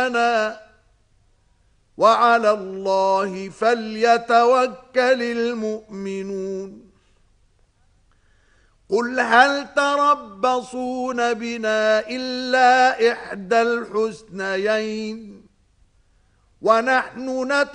وعلى الله فليتوكل المؤمنون قل هل تربصون بنا إلا إحدى الحسنيين ونحن